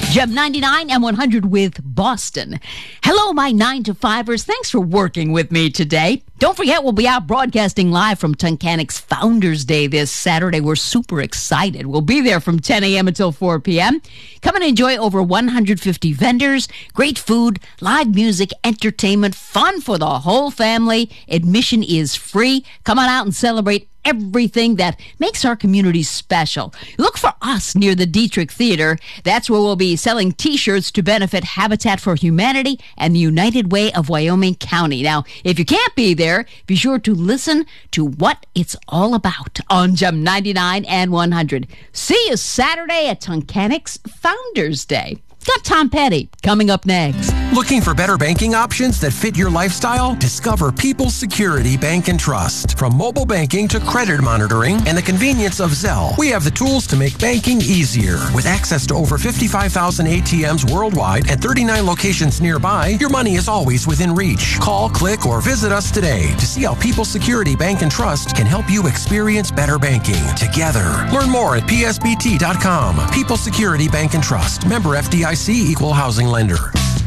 Gem 99 and 100 with Boston. Hello, my 9-to-5ers. Thanks for working with me today. Don't forget, we'll be out broadcasting live from Tuncanic's Founders Day this Saturday. We're super excited. We'll be there from 10 a.m. until 4 p.m. Come and enjoy over 150 vendors, great food, live music, entertainment, fun for the whole family. Admission is free. Come on out and celebrate everything that makes our community special. Look for us near the Dietrich Theater. That's where we'll be selling T-shirts to benefit Habitat for Humanity and the United Way of Wyoming County. Now, if you can't be there, be sure to listen to what it's all about on Gem 99 and 100. See you Saturday at Tuncanic's Founders Day. Got Tom Petty coming up next. Looking for better banking options that fit your lifestyle? Discover People's Security Bank and Trust. From mobile banking to credit monitoring and the convenience of Zelle, we have the tools to make banking easier. With access to over 55,000 ATMs worldwide and 39 locations nearby, your money is always within reach. Call, click, or visit us today to see how People's Security Bank and Trust can help you experience better banking together. Learn more at psbt.com. People's Security Bank and Trust. Member FDIC, Equal Housing Lender.